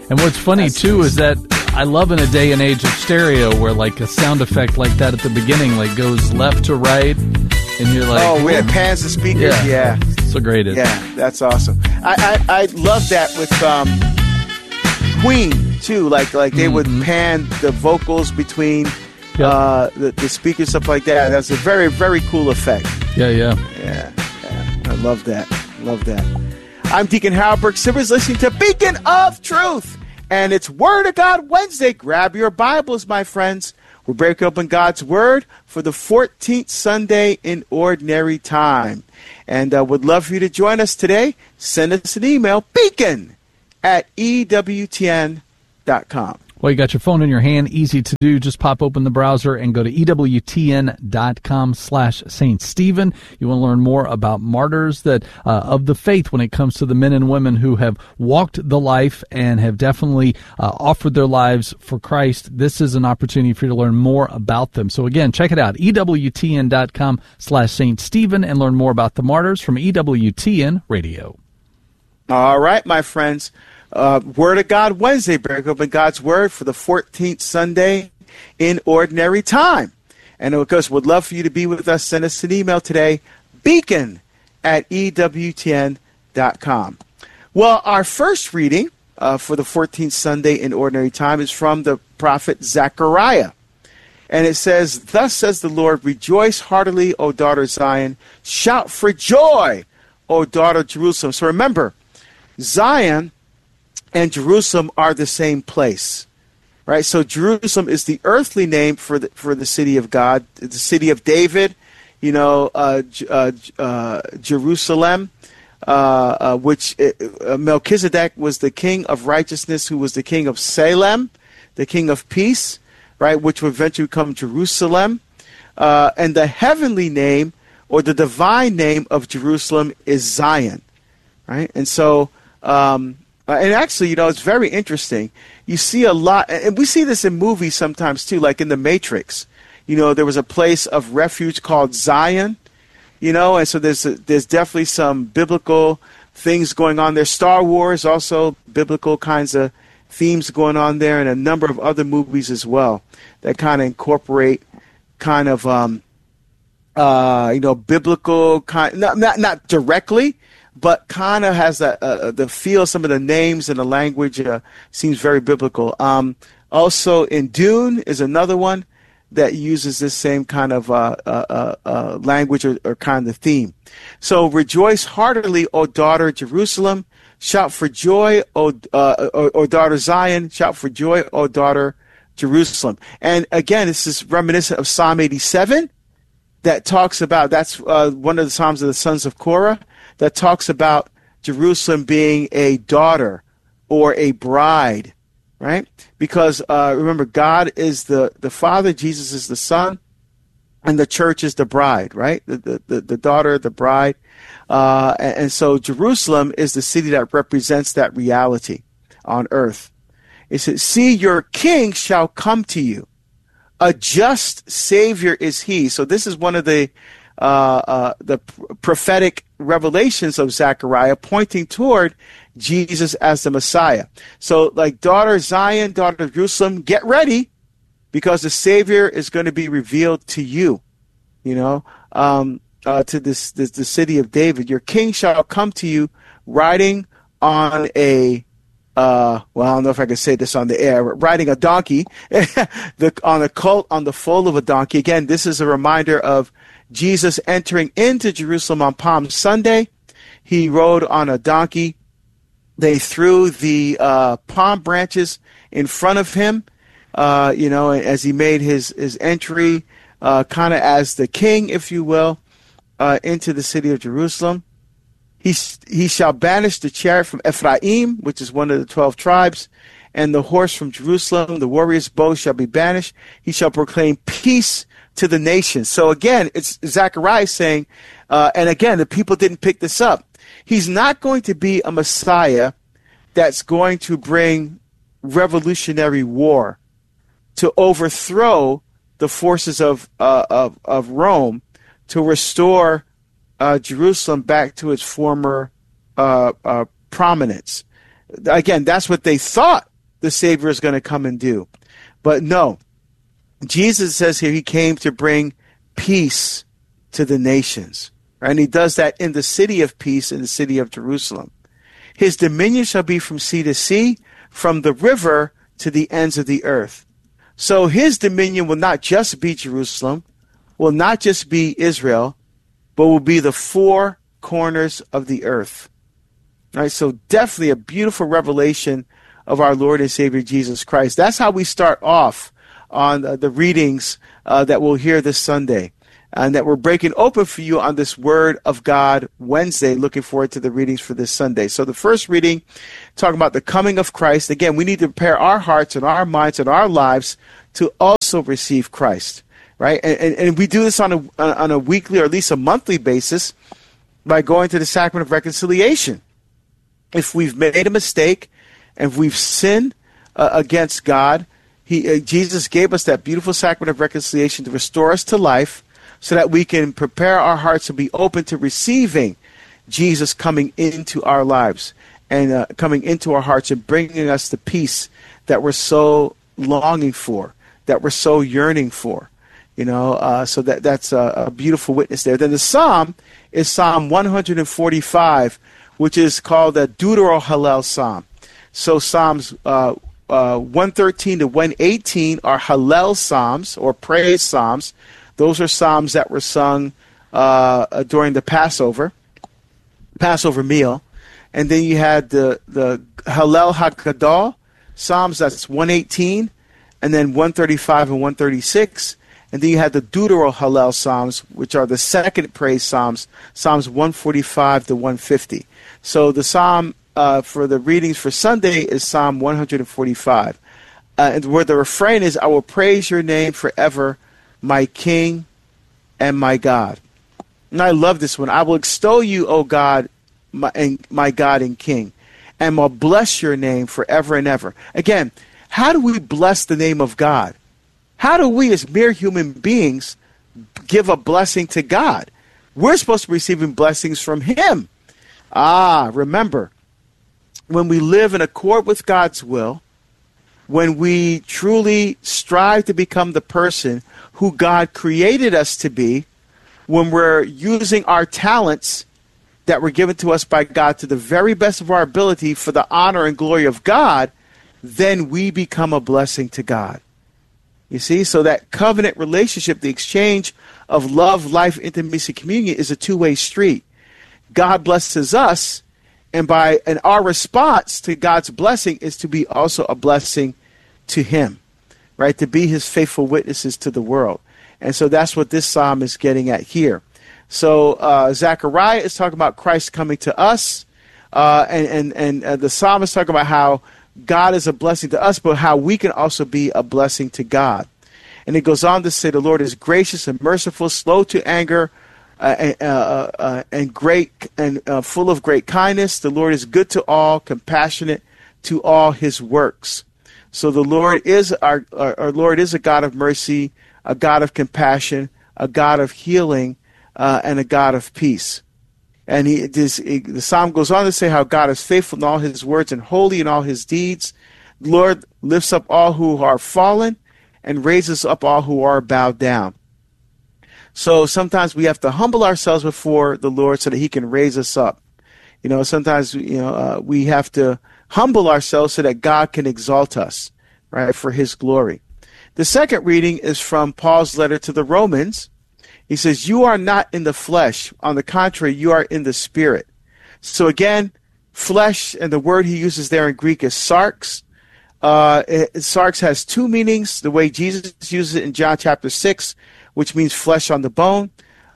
And what's funny, too, is that I love in a day and age of stereo where, like, a sound effect like that at the beginning, like, goes left to right, and you're like... Oh, it pans the speakers? Yeah. So great. Yeah, that's awesome. I love that with Queen, too. Like they would pan the vocals between the speakers, stuff like that. That's a very, very cool effect. Yeah. I love that. I'm Deacon Harold Burke Sivers, listening to Beacon of Truth. And it's Word of God Wednesday. Grab your Bibles, my friends. We're breaking open God's Word for the 14th Sunday in Ordinary Time. And would love for you to join us today. Send us an email, beacon@ewtn.com. Well, you got your phone in your hand, easy to do. Just pop open the browser and go to ewtn.com/St. Stephen. You want to learn more about martyrs that of the faith when it comes to the men and women who have walked the life and have definitely offered their lives for Christ. This is an opportunity for you to learn more about them. So again, check it out, ewtn.com/St. Stephen, and learn more about the martyrs from EWTN Radio. All right, my friends. Word of God Wednesday, break open God's Word for the 14th Sunday in Ordinary Time. And of course, would love for you to be with us. Send us an email today, beacon@ewtn.com. Well, our first reading for the 14th Sunday in Ordinary Time is from the prophet Zechariah. And it says, "Thus says the Lord, rejoice heartily, O daughter Zion. Shout for joy, O daughter Jerusalem." So remember, Zion and Jerusalem are the same place, right? So Jerusalem is the earthly name for the city of God, the city of David, Jerusalem, which Melchizedek was the king of righteousness, who was the king of Salem, the king of peace, right? Which would eventually become Jerusalem. And the heavenly name or the divine name of Jerusalem is Zion, right? And so, and actually, it's very interesting. You see a lot, and we see this in movies sometimes too, like in The Matrix. There was a place of refuge called Zion, and so there's definitely some biblical things going on there. Star Wars, also biblical kinds of themes going on there, and a number of other movies as well that kind of incorporate kind of, biblical kind, not directly, but kind of has the feel. Some of the names and the language seems very biblical. Also, in Dune is another one that uses this same kind of language or kind of theme. So, rejoice heartily, O daughter Jerusalem. Shout for joy, O daughter Zion. Shout for joy, O daughter Jerusalem. And again, this is reminiscent of Psalm 87 that talks about, that's one of the Psalms of the sons of Korah, that talks about Jerusalem being a daughter or a bride, right? Because remember, God is the Father, Jesus is the Son, and the church is the bride, right? The daughter, the bride. And so Jerusalem is the city that represents that reality on earth. It says, "See, your king shall come to you. A just Savior is he." So this is one of the prophetic revelations of Zechariah pointing toward Jesus as the Messiah. So, like, daughter Zion, daughter Jerusalem, get ready, because the Savior is going to be revealed to you, to the city of David. "Your king shall come to you riding on a, I don't know if I can say this on the air, riding a donkey, on the foal of a donkey." Again, this is a reminder of Jesus entering into Jerusalem on Palm Sunday. He rode on a donkey. They threw the palm branches in front of him, as he made his entry, kind of as the king, if you will, into the city of Jerusalem. He shall banish the chariot from Ephraim, which is one of the 12 tribes, and the horse from Jerusalem. The warrior's bow shall be banished. He shall proclaim peace to the nations. So again, it's Zechariah saying, and again, the people didn't pick this up. He's not going to be a Messiah that's going to bring revolutionary war to overthrow the forces of Rome, to restore Jerusalem back to its former prominence. Again, that's what they thought the Savior is going to come and do. But no, Jesus says here he came to bring peace to the nations. Right? And he does that in the city of peace, in the city of Jerusalem. His dominion shall be from sea to sea, from the river to the ends of the earth. So his dominion will not just be Jerusalem, will not just be Israel, but will be the four corners of the earth. Right? So definitely a beautiful revelation of our Lord and Savior Jesus Christ. That's how we start off on the readings that we'll hear this Sunday, and that we're breaking open for you on this Word of God Wednesday. Looking forward to the readings for this Sunday. So the first reading, talking about the coming of Christ. Again, we need to prepare our hearts and our minds and our lives to also receive Christ, right? And we do this on a weekly or at least a monthly basis by going to the sacrament of reconciliation. If we've made a mistake and if we've sinned against God, Jesus gave us that beautiful sacrament of reconciliation to restore us to life, so that we can prepare our hearts to be open to receiving Jesus coming into our lives and coming into our hearts and bringing us the peace that we're so longing for, that we're so yearning for. So that's a beautiful witness there. Then the psalm is Psalm 145, which is called the Deutero Hallel Psalm. So Psalms 113 to 118 are Hallel Psalms, or praise Psalms. Those are psalms that were sung during the Passover meal. And then you had the Hallel HaGadol Psalms, that's 118, and then 135 and 136. And then you had the Deutero Hallel Psalms, which are the second praise Psalms, Psalms 145 to 150. So the psalm for the readings for Sunday is Psalm 145. And where the refrain is, I will praise your name forever, my King and my God. And I love this one. I will extol you, O God, my God and King, and will bless your name forever and ever. Again, how do we bless the name of God? How do we as mere human beings give a blessing to God? We're supposed to be receiving blessings from Him. Remember, when we live in accord with God's will, when we truly strive to become the person who God created us to be, when we're using our talents that were given to us by God to the very best of our ability for the honor and glory of God, then we become a blessing to God. You see, so that covenant relationship, the exchange of love, life, intimacy, communion is a two-way street. God blesses us, and our response to God's blessing is to be also a blessing to Him, right? To be His faithful witnesses to the world. And so that's what this psalm is getting at here. So Zechariah is talking about Christ coming to us, and the psalm is talking about how God is a blessing to us, but how we can also be a blessing to God. And it goes on to say, the Lord is gracious and merciful, slow to anger, and great and full of great kindness. The Lord is good to all, compassionate to all His works. So the Lord is our Lord is a God of mercy, a God of compassion, a God of healing, and a God of peace. And the psalm goes on to say how God is faithful in all His words and holy in all His deeds. The Lord lifts up all who are fallen and raises up all who are bowed down. So sometimes we have to humble ourselves before the Lord so that He can raise us up. Sometimes we have to humble ourselves so that God can exalt us, right, for His glory. The second reading is from Paul's letter to the Romans. He says, you are not in the flesh. On the contrary, you are in the Spirit. So again, flesh, and the word he uses there in Greek is sarx. Sarx has two meanings. The way Jesus uses it in John chapter 6, which means flesh on the bone.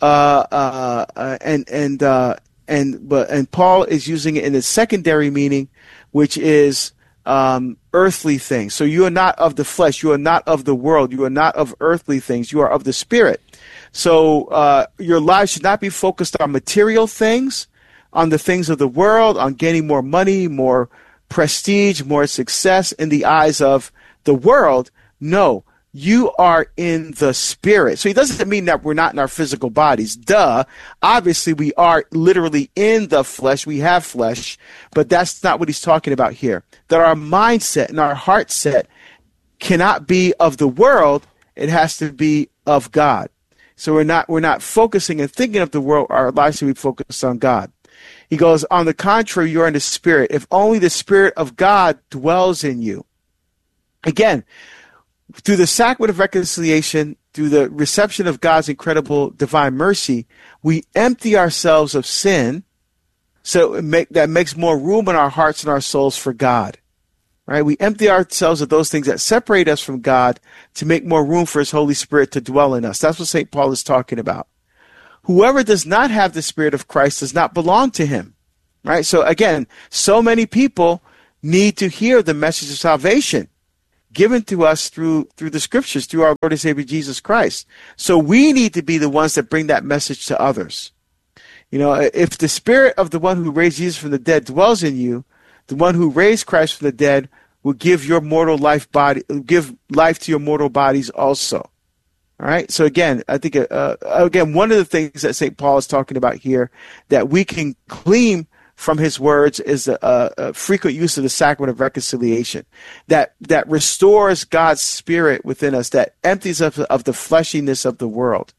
And Paul is using it in its secondary meaning, which is earthly things. So you are not of the flesh. You are not of the world. You are not of earthly things. You are of the Spirit. So your lives should not be focused on material things, on the things of the world, on gaining more money, more prestige, more success in the eyes of the world. No, you are in the Spirit. So he doesn't mean that we're not in our physical bodies. Duh. Obviously, we are literally in the flesh. We have flesh, but that's not what he's talking about here. That our mindset and our heart set cannot be of the world. It has to be of God. So we're not focusing and thinking of the world. Our lives should be focused on God. He goes, on the contrary, you're in the Spirit. If only the Spirit of God dwells in you. Again, through the sacrament of reconciliation, through the reception of God's incredible divine mercy, we empty ourselves of sin, so that makes more room in our hearts and our souls for God. Right? We empty ourselves of those things that separate us from God to make more room for His Holy Spirit to dwell in us. That's what St. Paul is talking about. Whoever does not have the Spirit of Christ does not belong to Him. Right? So again, so many people need to hear the message of salvation given to us through the Scriptures, through our Lord and Savior Jesus Christ. So we need to be the ones that bring that message to others. You know, if the Spirit of the one who raised Jesus from the dead dwells in you, the one who raised Christ from the dead will give your mortal life body, give life to your mortal bodies also. All right. So again, I think one of the things that St. Paul is talking about here that we can glean from his words is a frequent use of the sacrament of reconciliation that restores God's Spirit within us, that empties us of the fleshiness of the world.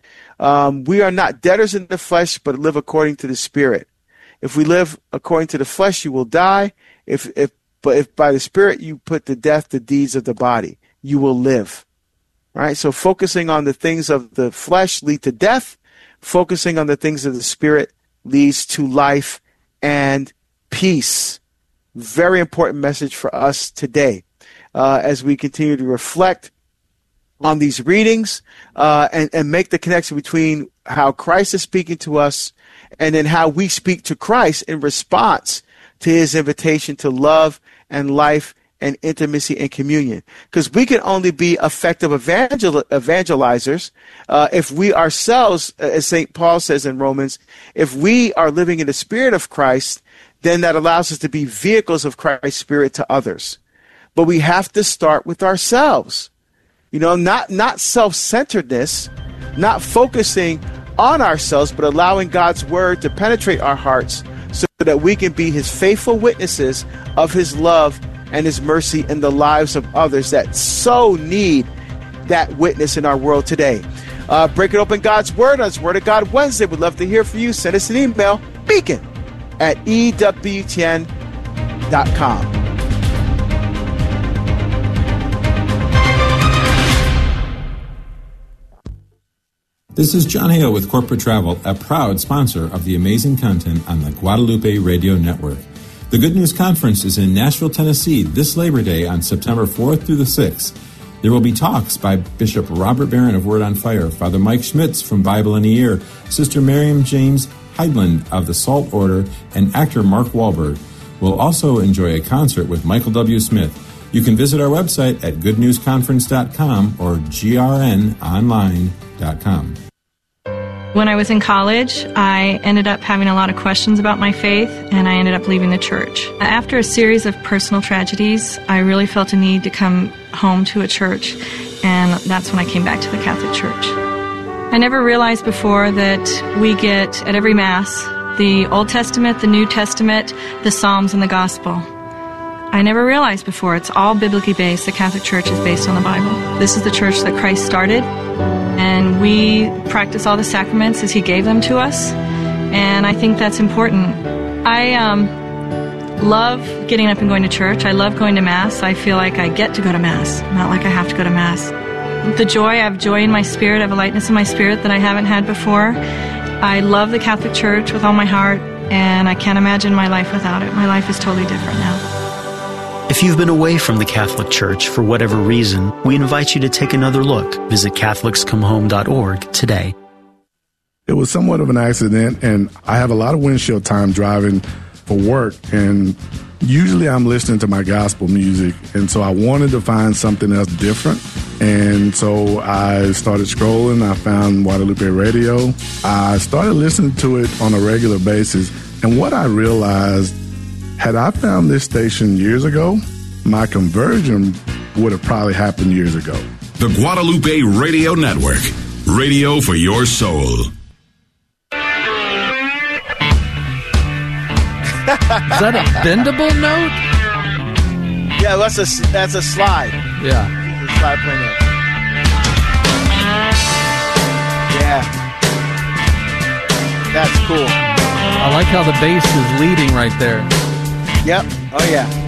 We are not debtors in the flesh, but live according to the Spirit. If we live according to the flesh, you will die. But if by the Spirit you put to death the deeds of the body, you will live. Right? So focusing on the things of the flesh lead to death. Focusing on the things of the Spirit leads to life and peace. Very important message for us today as we continue to reflect on these readings and make the connection between how Christ is speaking to us and then how we speak to Christ in response to His invitation to love and life and intimacy and communion. Because we can only be effective evangelizers if we ourselves, as St. Paul says in Romans, if we are living in the Spirit of Christ, then that allows us to be vehicles of Christ's Spirit to others. But we have to start with ourselves. You know, not self-centeredness, not focusing on ourselves, but allowing God's Word to penetrate our hearts so that we can be His faithful witnesses of His love and His mercy in the lives of others that so need that witness in our world today. Break it open God's Word on this Word of God Wednesday. We'd love to hear from you. Send us an email, beacon@ewtn.com. This is John Hale with Corporate Travel, a proud sponsor of the amazing content on the Guadalupe Radio Network. The Good News Conference is in Nashville, Tennessee this Labor Day on September 4th through the 6th. There will be talks by Bishop Robert Barron of Word on Fire, Father Mike Schmitz from Bible in a Year, Sister Miriam James Heidland of the Salt Order, and actor Mark Wahlberg. We'll also enjoy a concert with Michael W. Smith. You can visit our website at goodnewsconference.com or grnonline.com. When I was in college, I ended up having a lot of questions about my faith, and I ended up leaving the church. After a series of personal tragedies, I really felt a need to come home to a church, and that's when I came back to the Catholic Church. I never realized before that we get, at every Mass, the Old Testament, the New Testament, the Psalms, and the Gospel. I never realized before it's all biblically based. The Catholic Church is based on the Bible. This is the church that Christ started, and we practice all the sacraments as He gave them to us, and I think that's important. I love getting up and going to church. I love going to Mass. I feel like I get to go to Mass, not like I have to go to Mass. The joy, I have joy in my spirit, I have a lightness in my spirit that I haven't had before. I love the Catholic Church with all my heart, and I can't imagine my life without it. My life is totally different now. If you've been away from the Catholic Church for whatever reason, we invite you to take another look. Visit CatholicsComeHome.org today. It was somewhat of an accident, and I have a lot of windshield time driving for work, and usually I'm listening to my gospel music, and so I wanted to find something else different, and so I started scrolling. I found Guadalupe Radio. I started listening to it on a regular basis, and what I realized, had I found this station years ago, my conversion would have probably happened years ago. The Guadalupe Radio Network. Radio for your soul. Is that a bendable note? Yeah, that's a slide. Yeah. The slide playing there. Yeah. That's cool. I like how the bass is leading right there. Yep. Oh, yeah.